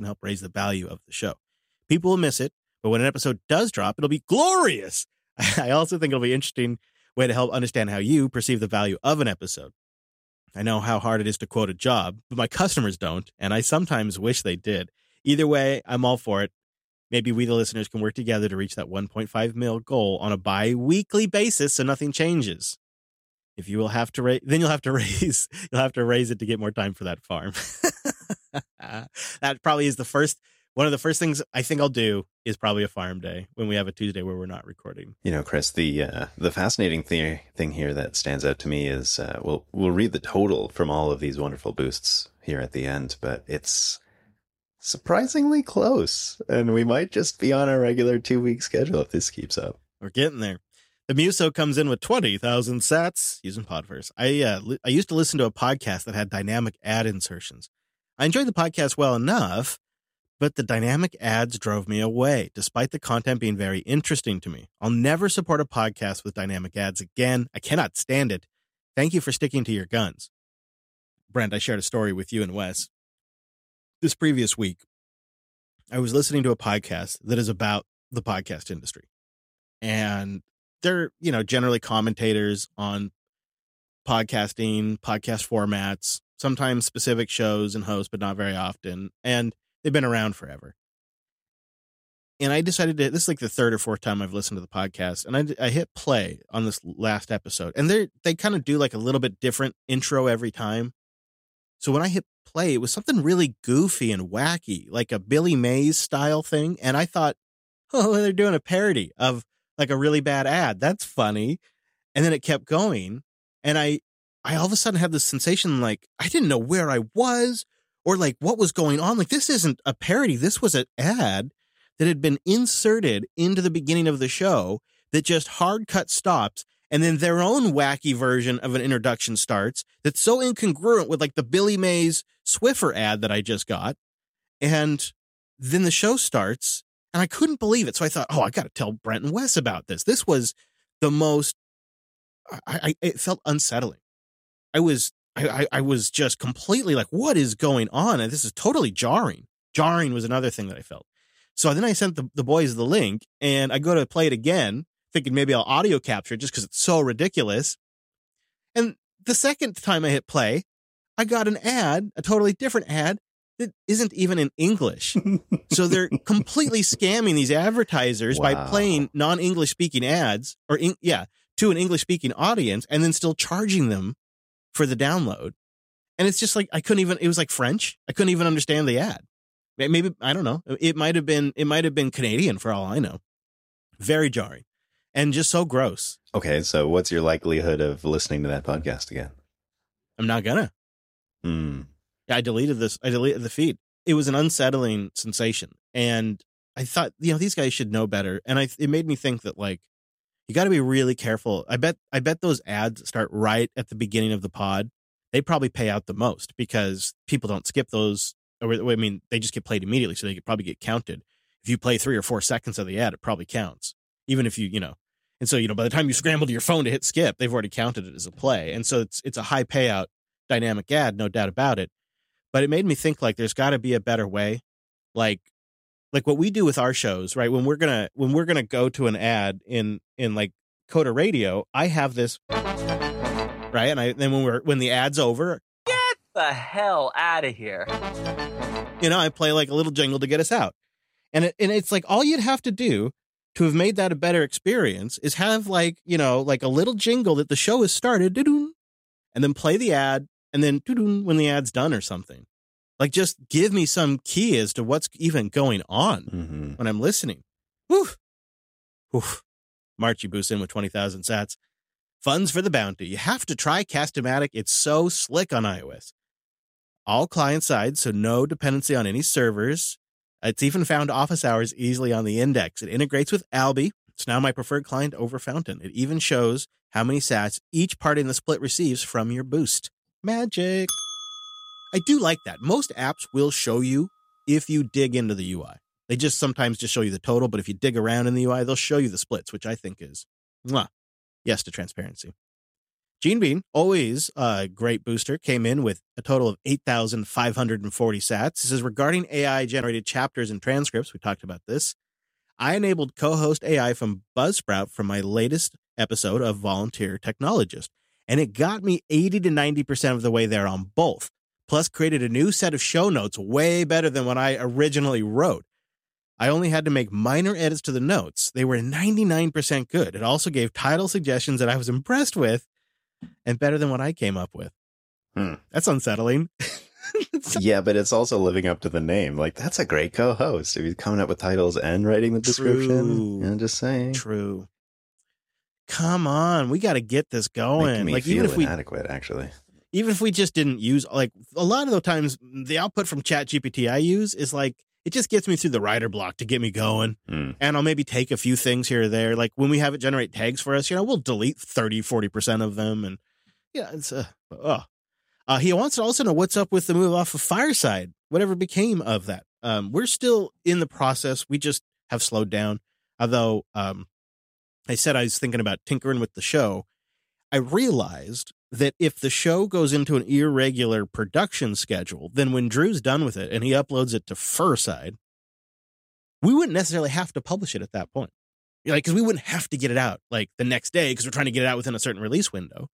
and help raise the value of the show. People will miss it, but when an episode does drop, it'll be glorious. I also think it'll be an interesting way to help understand how you perceive the value of an episode. I know how hard it is to quote a job, but my customers don't, and I sometimes wish they did. Either way, I'm all for it. Maybe we, the listeners, can work together to reach that 1.5 mil goal on a bi-weekly basis so nothing changes. If you will have to raise, then you'll have to raise it to get more time for that farm. That probably is one of the first things I think I'll do is probably a farm day when we have a Tuesday where we're not recording. You know, Chris, the fascinating thing here that stands out to me is we'll read the total from all of these wonderful boosts here at the end, but it's surprisingly close, and we might just be on a regular 2-week schedule if this keeps up. We're getting there. The Muso comes in with 20,000 sats using Podverse. I used to listen to a podcast that had dynamic ad insertions. I enjoyed the podcast well enough, but the dynamic ads drove me away, despite the content being very interesting to me. I'll never support a podcast with dynamic ads again. I cannot stand it. Thank you for sticking to your guns. Brent, I shared a story with you and Wes. This previous week, I was listening to a podcast that is about the podcast industry. And they're, generally commentators on podcasting, podcast formats, sometimes specific shows and hosts, but not very often. And they've been around forever. And I decided this is like the third or fourth time I've listened to the podcast. And I hit play on this last episode. And they kind of do like a little bit different intro every time. So when I hit play, it was something really goofy and wacky, like a Billy Mays style thing. And I thought, oh, they're doing a parody of like a really bad ad. That's funny. And then it kept going. And I all of a sudden had this sensation like I didn't know where I was or like what was going on. Like, this isn't a parody. This was an ad that had been inserted into the beginning of the show that just hard cut stops. And then their own wacky version of an introduction starts that's so incongruent with like the Billy Mays Swiffer ad that I just got. And then the show starts and I couldn't believe it. So I thought, I got to tell Brent and Wes about this. This was the most, it felt unsettling. I was just completely like, what is going on? And this is totally jarring. Jarring was another thing that I felt. So then I sent the boys the link and I go to play it again, thinking maybe I'll audio capture it just because it's so ridiculous. And the second time I hit play, I got an ad, a totally different ad that isn't even in English. So they're completely scamming these advertisers by playing non-English speaking ads to an English speaking audience and then still charging them for the download. And it's just like, it was like French. I couldn't even understand the ad. Maybe, I don't know. It might have been Canadian for all I know. Very jarring and just so gross. Okay. So what's your likelihood of listening to that podcast again? I'm not gonna. I deleted the feed. It was an unsettling sensation. And I thought, these guys should know better. And it made me think that like, you got to be really careful. I bet those ads start right at the beginning of the pod. They probably pay out the most because people don't skip those. They just get played immediately. So they could probably get counted. If you play 3 or 4 seconds of the ad, it probably counts. Even if and so, by the time you scramble to your phone to hit skip, they've already counted it as a play. And so it's a high payout dynamic ad, no doubt about it. But it made me think like there's got to be a better way. Like what we do with our shows, right? When we're gonna go to an ad in like Coda Radio, I have this, right? And then when the ad's over, get the hell out of here. I play like a little jingle to get us out, and it's like all you'd have to do to have made that a better experience is have like like a little jingle that the show has started, and then play the ad, and then when the ad's done or something. Like, just give me some key as to what's even going on when I'm listening. Woof. Woof. Marchie boosts in with 20,000 sats. Funds for the bounty. You have to try Cast-O-Matic. It's so slick on iOS. All client-side, so no dependency on any servers. It's even found office hours easily on the index. It integrates with Alby. It's now my preferred client over Fountain. It even shows how many sats each party in the split receives from your boost. Magic. I do like that. Most apps will show you if you dig into the UI. They just sometimes just show you the total, but if you dig around in the UI, they'll show you the splits, which I think is, yes to transparency. Gene Bean, always a great booster, came in with a total of 8,540 sats. This is regarding AI-generated chapters and transcripts. We talked about this. I enabled co-host AI from Buzzsprout from my latest episode of Volunteer Technologist, and it got me 80 to 90% of the way there on both, plus created a new set of show notes way better than what I originally wrote. I only had to make minor edits to the notes. They were 99% good. It also gave title suggestions that I was impressed with and better than what I came up with. That's unsettling. Yeah, but it's also living up to the name. Like, that's a great co-host. If he's coming up with titles and writing the description. I'm just saying. True. Come on, we got to get this going. Making me like feel even if we inadequate, actually. even if we just didn't use, like, a lot of the times the output from ChatGPT I use is like, it just gets me through the writer block to get me going. And I'll maybe take a few things here or there. Like when we have it generate tags for us, we'll delete 30-40% of them. And yeah, it's he wants to also know what's up with the move off of Fireside, whatever became of that. We're still in the process. We just have slowed down. Although I said I was thinking about tinkering with the show, I realized that if the show goes into an irregular production schedule, then when Drew's done with it and he uploads it to Firside, we wouldn't necessarily have to publish it at that point. Because we wouldn't have to get it out like the next day because we're trying to get it out within a certain release window.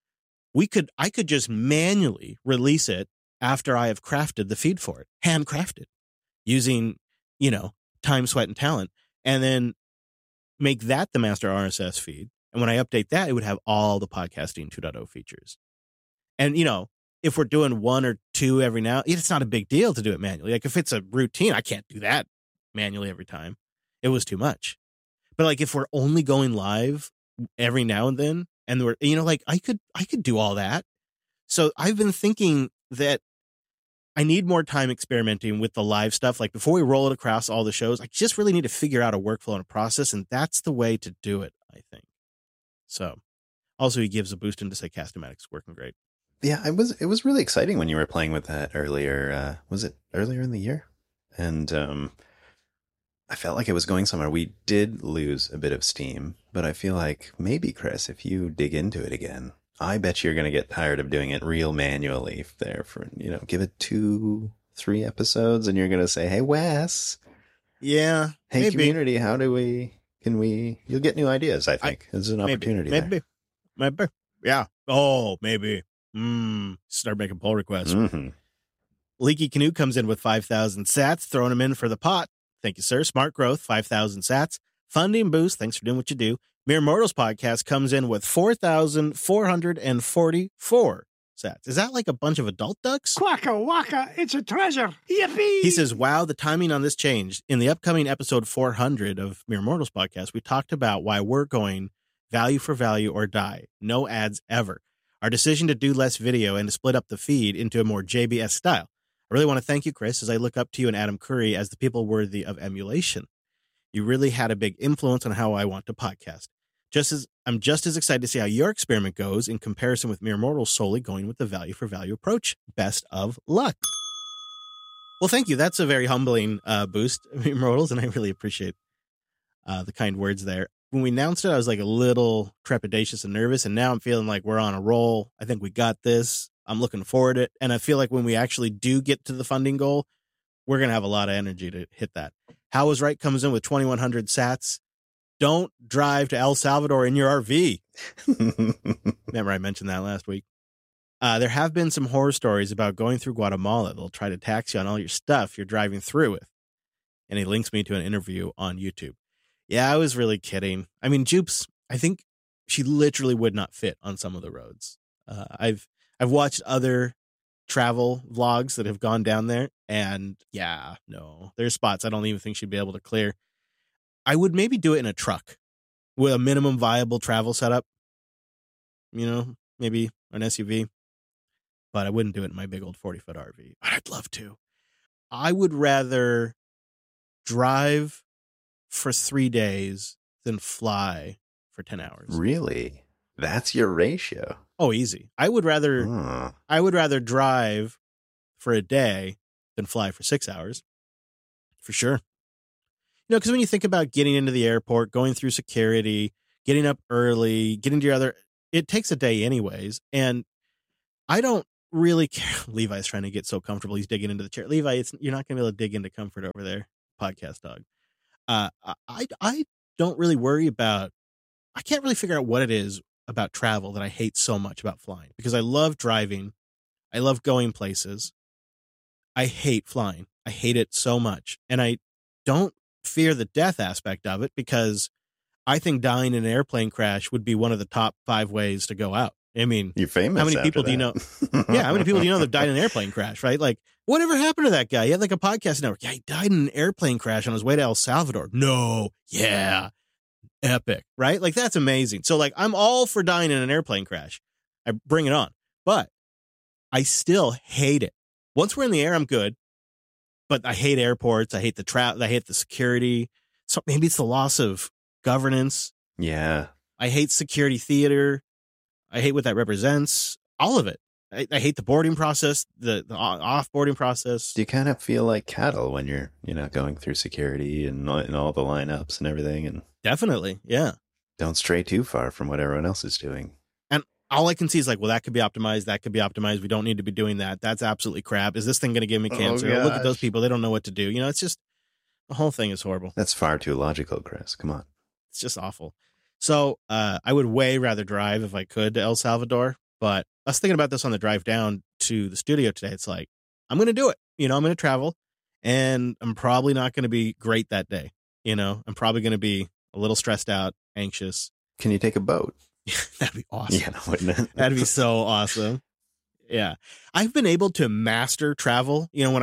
I could just manually release it after I have crafted the feed for it, handcrafted, using, time, sweat, and talent, and then make that the master RSS feed. And when I update that, it would have all the Podcasting 2.0 features. And, if we're doing one or two every now, it's not a big deal to do it manually. Like if it's a routine, I can't do that manually every time. It was too much. But like if we're only going live every now and then, and we're, I could do all that. So I've been thinking that I need more time experimenting with the live stuff. Like before we roll it across all the shows, I just really need to figure out a workflow and a process. And that's the way to do it, I think. So also he gives a boost into Sarcastic-Matic's working great. Yeah, it was really exciting when you were playing with that earlier. Was it earlier in the year? And I felt like it was going somewhere. We did lose a bit of steam, but I feel like maybe, Chris, if you dig into it again, I bet you're going to get tired of doing it real manually there for, give it 2-3 episodes and you're going to say, hey, Wes. Yeah. Hey, maybe. Community, you'll get new ideas, I think. There's an opportunity there. Maybe. Yeah. Oh, maybe. Start making pull requests. Mm-hmm. Leaky Canoe comes in with 5,000 sats, throwing them in for the pot. Thank you, sir. Smart Growth, 5,000 sats. Funding Boost, thanks for doing what you do. Mere Mortals Podcast comes in with 4,444 sats. Is that like a bunch of adult ducks? Quacka waka, it's a treasure. Yippee! He says, wow, the timing on this changed. In the upcoming episode 400 of Mere Mortals Podcast, we talked about why we're going value for value or die. No ads ever. Our decision to do less video and to split up the feed into a more JBS style. I really want to thank you, Chris, as I look up to you and Adam Curry as the people worthy of emulation. You really had a big influence on how I want to podcast. I'm just as excited to see how your experiment goes in comparison with Mere Mortals solely going with the value for value approach. Best of luck. Well, thank you. That's a very humbling boost, Mere Mortals, and I really appreciate the kind words there. When we announced it, I was like a little trepidatious and nervous, and now I'm feeling like we're on a roll. I think we got this. I'm looking forward to it, and I feel like when we actually do get to the funding goal, we're going to have a lot of energy to hit that. How is Right comes in with 2,100 sats. Don't drive to El Salvador in your RV. Remember I mentioned that last week. There have been some horror stories about going through Guatemala. They'll try to tax you on all your stuff you're driving through with. And he links me to an interview on YouTube. Yeah, I was really kidding. I mean, Jupes, I think she literally would not fit on some of the roads. I've watched other travel vlogs that have gone down there, and yeah, no, there's spots I don't even think she'd be able to clear. I would maybe do it in a truck with a minimum viable travel setup, maybe an SUV, but I wouldn't do it in my big old 40-foot RV. I'd love to. I would rather drive for 3 days than fly for 10 hours. Really? That's your ratio? Oh, easy. I would rather drive for a day than fly for 6 hours. For sure. Because when you think about getting into the airport, going through security, getting up early, getting to your other, it takes a day anyways. And I don't really care. Levi's trying to get so comfortable. He's digging into the chair. Levi, you're not going to be able to dig into comfort over there, podcast dog. I don't really worry about, I can't really figure out what it is about travel that I hate so much about flying, because I love driving. I love going places. I hate flying. I hate it so much. And I don't fear the death aspect of it, because I think dying in an airplane crash would be one of the top 5 ways to go out. I mean, you're famous. How many people do you know? Yeah, how many people do you know that died in an airplane crash, right? Like, whatever happened to that guy? He had like a podcast network. Yeah, he died in an airplane crash on his way to El Salvador. No, yeah, epic, right? Like, that's amazing. So, like, I'm all for dying in an airplane crash. I bring it on. But I still hate it. Once we're in the air, I'm good. But I hate airports. I hate the I hate the security. So maybe it's the loss of governance. Yeah. I hate security theater. I hate what that represents. All of it. I hate the boarding process, the off-boarding process. Do you kind of feel like cattle when you're, going through security and all the lineups and everything? And definitely, yeah. Don't stray too far from what everyone else is doing. And all I can see is like, well, that could be optimized. That could be optimized. We don't need to be doing that. That's absolutely crap. Is this thing going to give me cancer? Look at those people. They don't know what to do. It's just, the whole thing is horrible. That's far too logical, Chris. Come on. It's just awful. So I would way rather drive if I could to El Salvador. But I was thinking about this on the drive down to the studio today. It's like, I'm going to do it. I'm going to travel, and I'm probably not going to be great that day. I'm probably going to be a little stressed out, anxious. Can you take a boat? That'd be awesome. Yeah, wouldn't it? That'd be so awesome. Yeah. I've been able to master travel. When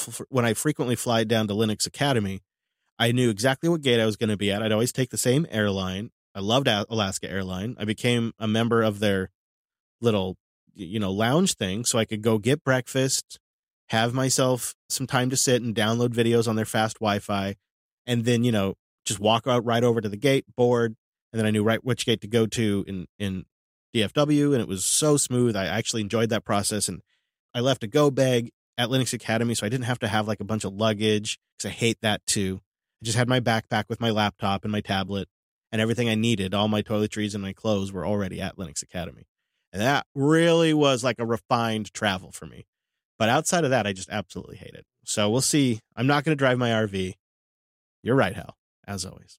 I frequently fly down to Linux Academy, I knew exactly what gate I was going to be at. I'd always take the same airline. I loved Alaska Airline. I became a member of their little, lounge thing, so I could go get breakfast, have myself some time to sit and download videos on their fast Wi-Fi, and then, just walk out right over to the gate, board, and then I knew right which gate to go to in DFW, and it was so smooth. I actually enjoyed that process, and I left a go bag at Linux Academy, so I didn't have to have like a bunch of luggage, because I hate that too. I just had my backpack with my laptop and my tablet, and everything I needed. All my toiletries and my clothes were already at Linux Academy. And that really was like a refined travel for me. But outside of that, I just absolutely hate it. So we'll see. I'm not going to drive my RV. You're right, Hal, as always.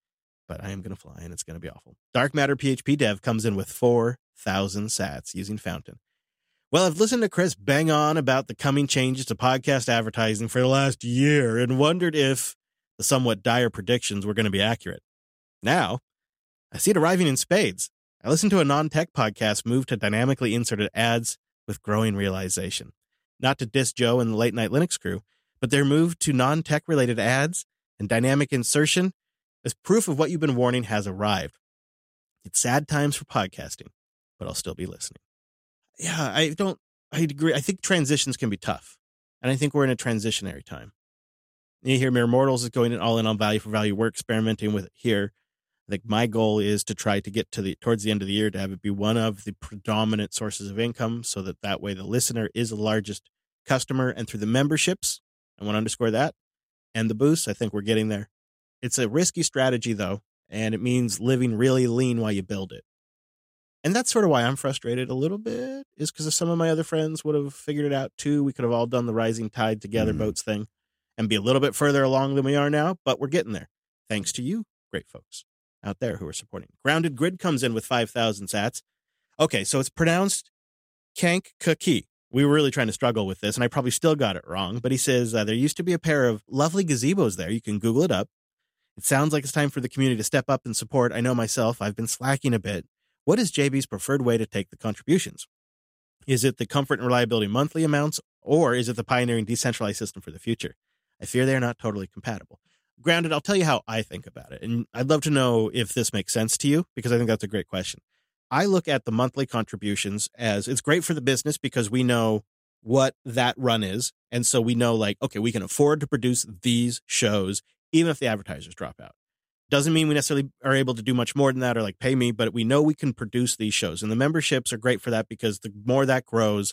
But I am going to fly, and it's going to be awful. Dark Matter PHP Dev comes in with 4,000 sats using Fountain. Well, I've listened to Chris bang on about the coming changes to podcast advertising for the last year and wondered if the somewhat dire predictions were going to be accurate. Now, I see it arriving in spades. I listened to a non-tech podcast move to dynamically inserted ads with growing realization. Not to diss Joe and the Late Night Linux crew, but their move to non-tech related ads and dynamic insertion is proof of what you've been warning has arrived. It's sad times for podcasting, but I'll still be listening. Yeah, I agree. I think transitions can be tough, and I think we're in a transitionary time. You hear Mere Mortals is going all in on value for value. We're experimenting with it here. I think my goal is to try to get towards the end of the year to have it be one of the predominant sources of income, so that way the listener is the largest customer, and through the memberships, I want to underscore that, and the boosts, I think we're getting there. It's a risky strategy though, and it means living really lean while you build it. And that's sort of why I'm frustrated a little bit, is because if some of my other friends would have figured it out too, we could have all done the Rising Tide Together boats thing and be a little bit further along than we are now, but we're getting there. Thanks to you, great folks out there who are supporting. Grounded Grid comes in with 5,000 sats. Okay, so it's pronounced Kankakee. We were really trying to struggle with this, and I probably still got it wrong, but he says there used to be a pair of lovely gazebos there. You can Google it up. It sounds like it's time for the community to step up and support. I know myself, I've been slacking a bit. What is JB's preferred way to take the contributions? Is it the comfort and reliability monthly amounts, or is it the pioneering decentralized system for the future? I fear they are not totally compatible. Grounded, I'll tell you how I think about it, and I'd love to know if this makes sense to you, because I think that's a great question. I look at the monthly contributions as it's great for the business because we know what that run is, and so we know, like, okay, we can afford to produce these shows even if the advertisers drop out. Doesn't mean we necessarily are able to do much more than that or like pay me, but we know we can produce these shows, and the memberships are great for that because the more that grows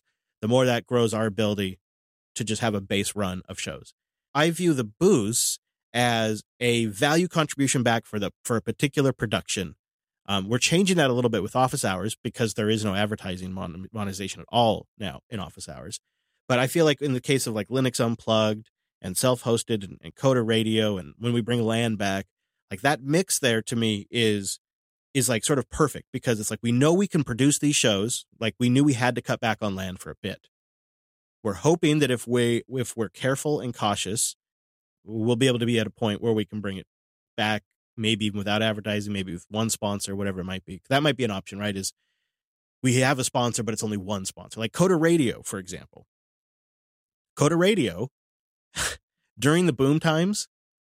our ability to just have a base run of shows. I view the boosts as a value contribution back for a particular production. We're changing that a little bit with office hours because there is no advertising monetization at all now in office hours. But I feel like in the case of like Linux Unplugged and self-hosted and Coder Radio, and when we bring LAN back, like that mix there to me is like sort of perfect, because it's like we know we can produce these shows. Like we knew we had to cut back on LAN for a bit. We're hoping that if we're careful and cautious, we'll be able to be at a point where we can bring it back, maybe even without advertising, maybe with one sponsor, whatever it might be. That might be an option, right? Is we have a sponsor, but it's only one sponsor, like Coder Radio, for example. Coder Radio, during the boom times,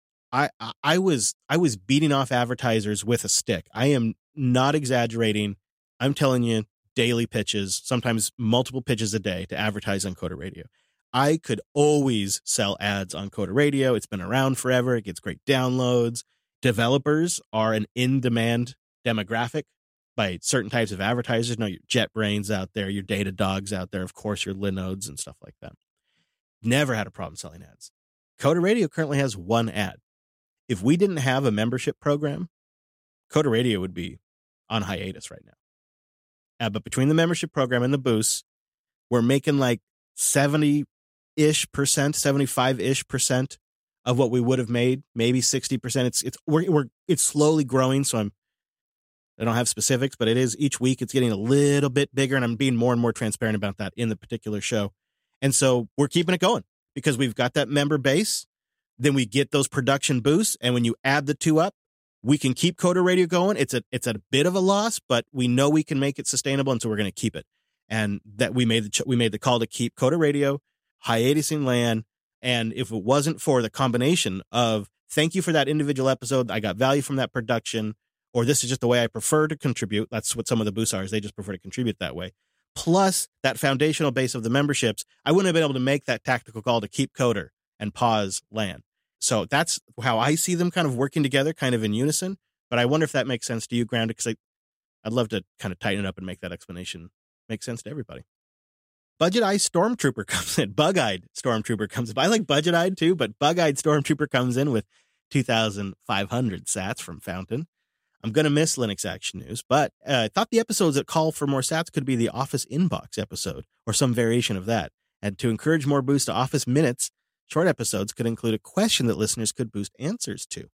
I was beating off advertisers with a stick. I am not exaggerating. I'm telling you, daily pitches, sometimes multiple pitches a day to advertise on Coder Radio. I could always sell ads on Coder Radio. It's been around forever. It gets great downloads. Developers are an in-demand demographic by certain types of advertisers. Your JetBrains out there, your Datadogs out there, of course, your Linodes and stuff like that. Never had a problem selling ads. Coder Radio currently has one ad. If we didn't have a membership program, Coder Radio would be on hiatus right now. But between the membership program and the boosts, we're making like 70-ish percent, 75-ish percent of what we would have made, maybe 60%. It's slowly growing, so I don't have specifics, but it is each week it's getting a little bit bigger, and I'm being more and more transparent about that in the particular show. And so we're keeping it going because we've got that member base. Then we get those production boosts, and when you add the two up, we can keep Coder Radio going. It's at a bit of a loss, but we know we can make it sustainable, and so we're going to keep it. And that we made the call to keep Coder Radio, hiatusing LAN, and if it wasn't for the combination of thank you for that individual episode, I got value from that production, or this is just the way I prefer to contribute. That's what some of the boosts are, is they just prefer to contribute that way. Plus that foundational base of the memberships, I wouldn't have been able to make that tactical call to keep Coder and pause LAN. So that's how I see them kind of working together, kind of in unison. But I wonder if that makes sense to you, Grounded, because I'd love to kind of tighten it up and make that explanation make sense to everybody. Budget-Eyed Stormtrooper comes in. Bug-Eyed Stormtrooper comes in. I like Budget-Eyed too, but Bug-Eyed Stormtrooper comes in with 2,500 sats from Fountain. I'm going to miss Linux Action News, but I thought the episodes that call for more sats could be the Office Inbox episode or some variation of that. And to encourage more boost to Office Minutes, short episodes could include a question that listeners could boost answers to.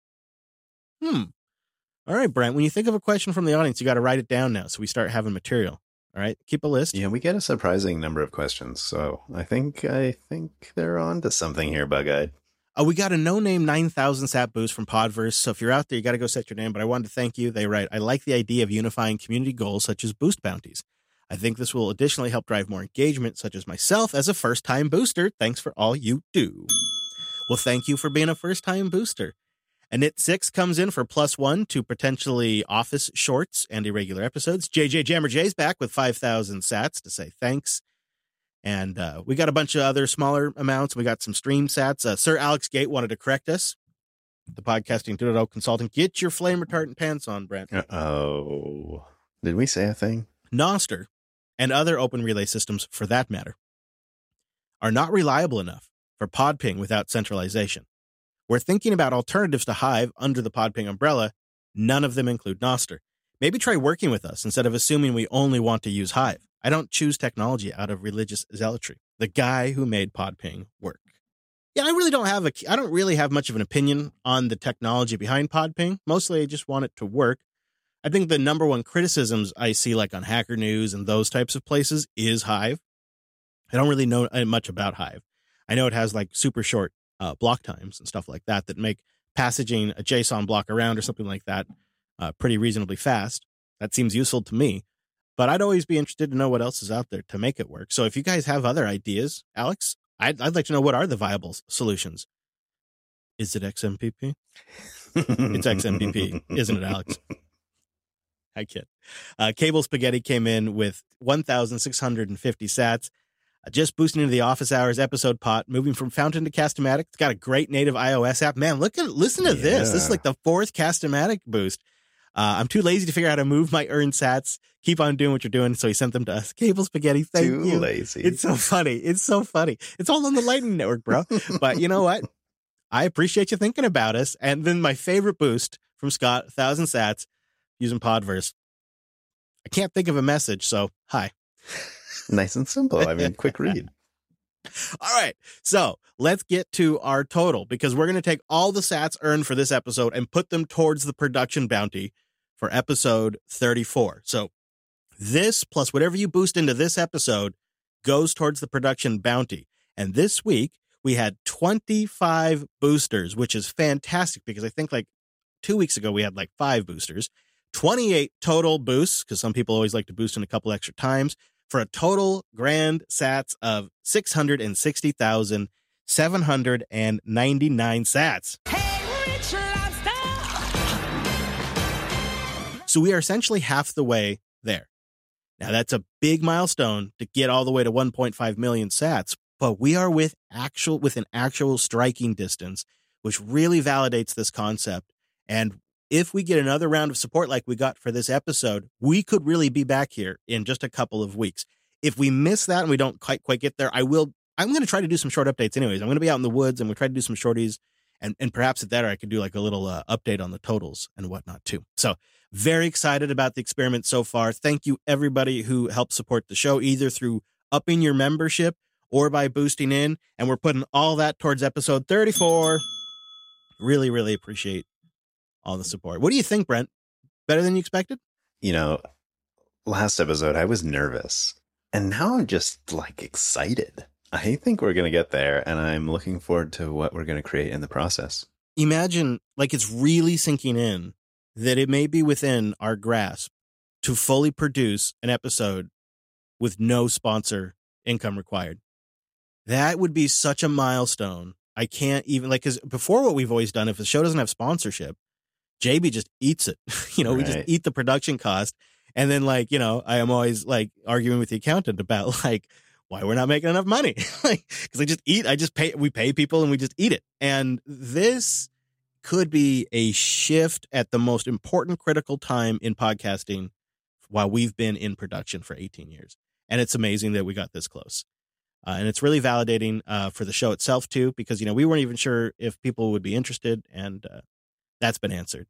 All right, Brent, when you think of a question from the audience, you got to write it down now so we start having material. All right, keep a list. Yeah, we get a surprising number of questions, so I think they're on to something here, Bug-Eyed. We got a no-name 9,000 sat boost from Podverse, so if you're out there, you got to go set your name, but I wanted to thank you. They write, I like the idea of unifying community goals such as boost bounties. I think this will additionally help drive more engagement, such as myself as a first-time booster. Thanks for all you do. Well, thank you for being a first-time booster. And Knit6 comes in for +1 to potentially Office shorts and irregular episodes. JJ Jammer J's back with 5,000 sats to say thanks. And we got a bunch of other smaller amounts. We got some stream sats. Sir Alex Gate wanted to correct us. The Podcasting 2.0 consultant. Get your flame retardant pants on, Brent. Uh-oh. Did we say a thing? Nostr, and other open relay systems for that matter, are not reliable enough for PodPing without centralization. We're thinking about alternatives to Hive under the PodPing umbrella. None of them include Nostr. Maybe try working with us instead of assuming we only want to use Hive. I don't choose technology out of religious zealotry. The guy who made PodPing work. Yeah, I don't really have much of an opinion on the technology behind PodPing. Mostly I just want it to work. I think the number one criticisms I see like on Hacker News and those types of places is Hive. I don't really know much about Hive. I know it has like super short block times and stuff like that make passaging a JSON block around or something like that pretty reasonably fast. That seems useful to me. But I'd always be interested to know what else is out there to make it work. So if you guys have other ideas, Alex, I'd like to know what are the viable solutions. Is it XMPP? It's XMPP, isn't it, Alex? I kid. Cable Spaghetti came in with 1,650 sats. Just boosting into the office hours episode pot, moving from Fountain to Cast-O-Matic. It's got a great native iOS app. Man, listen to this. This is like the 4th Cast-O-Matic boost. I'm too lazy to figure out how to move my earned sats. Keep on doing what you're doing. So he sent them to us. Cable Spaghetti, thank you. Too lazy. It's so funny. It's all on the Lightning Network, bro. But you know what? I appreciate you thinking about us. And then my favorite boost from Scott, 1,000 sats, using Podverse. I can't think of a message, so hi. Nice and simple. I mean, quick read. All right, so let's get to our total, because we're going to take all the sats earned for this episode and put them towards the production bounty for episode 34. So this plus whatever you boost into this episode goes towards the production bounty. And this week we had 25 boosters, which is fantastic, because I think like 2 weeks ago we had like 5 boosters, 28 total boosts, because some people always like to boost in a couple extra times, for a total grand sats of 660,799 sats. Hey, Rich Lobster! So we are essentially half the way there. Now that's a big milestone to get all the way to 1.5 million sats, but we are within actual striking distance, which really validates this concept. And if we get another round of support like we got for this episode, we could really be back here in just a couple of weeks. If we miss that and we don't quite get there, I'm going to try to do some short updates anyways. I'm going to be out in the woods and we'll try to do some shorties, and perhaps at that I could do like a little update on the totals and whatnot too. So very excited about the experiment so far. Thank you everybody who helped support the show, either through upping your membership or by boosting in. And we're putting all that towards episode 34. Really, really appreciate all the support. What do you think, Brent? Better than you expected? You know, last episode I was nervous, and now I'm just like excited. I think we're going to get there, and I'm looking forward to what we're going to create in the process. Imagine, like, it's really sinking in that it may be within our grasp to fully produce an episode with no sponsor income required. That would be such a milestone. I can't even, like, because before what we've always done, if the show doesn't have sponsorship, JB just eats it. We just eat the production cost. And then, like, I am always like arguing with the accountant about like why we're not making enough money. Like, because we pay people and we just eat it. And this could be a shift at the most important critical time in podcasting while we've been in production for 18 years. And it's amazing that we got this close. And it's really validating for the show itself too, because, we weren't even sure if people would be interested, and that's been answered.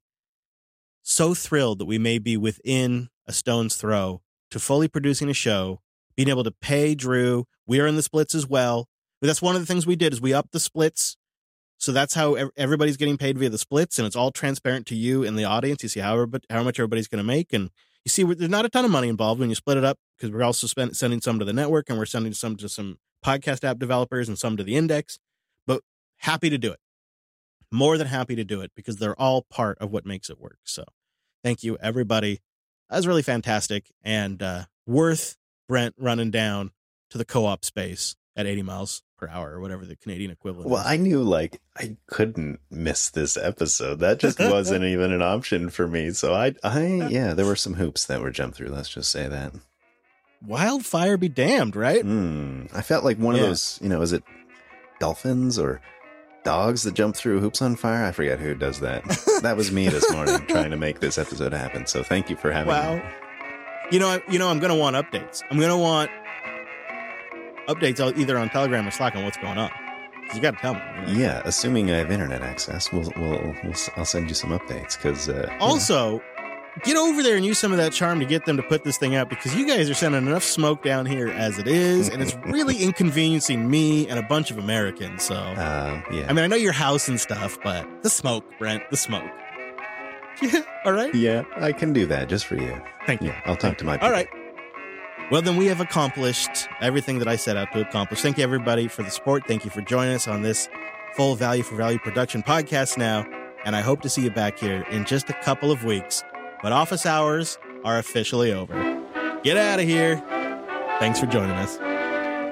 So thrilled that we may be within a stone's throw to fully producing a show, being able to pay Drew. We are in the splits as well. But that's one of the things we did, is we upped the splits. So that's how everybody's getting paid via the splits, and it's all transparent to you and the audience. You see how much everybody's going to make, and you see there's not a ton of money involved when you split it up, because we're also sending some to the network, and we're sending some to some podcast app developers and some to the index. But happy to do it. More than happy to do it, because they're all part of what makes it work. So thank you, everybody. That was really fantastic, and worth Brent running down to the co-op space at 80 miles per hour or whatever the Canadian equivalent Well, is. I knew like I couldn't miss this episode. That just wasn't even an option for me. So yeah, there were some hoops that were jumped through. Let's just say that. Wildfire be damned, right? I felt like one of those, is it dolphins or dogs that jump through hoops on fire? I forget who does that. That was me this morning trying to make this episode happen. So thank you for having me. I'm going to want updates. I'm going to want updates either on Telegram or Slack on what's going on. You got to tell me. Yeah, assuming I have internet access, I'll send you some updates. Because also, get over there and use some of that charm to get them to put this thing out, because you guys are sending enough smoke down here as it is, and it's really inconveniencing me and a bunch of Americans. So, yeah. I mean, I know your house and stuff, but the smoke, Brent, the smoke. Yeah, all right. Yeah, I can do that just for you. Thank you. Yeah, I'll talk to my people. All right. Well, then we have accomplished everything that I set out to accomplish. Thank you, everybody, for the support. Thank you for joining us on this full value for value production podcast now. And I hope to see you back here in just a couple of weeks. But office hours are officially over. Get out of here. Thanks for joining us.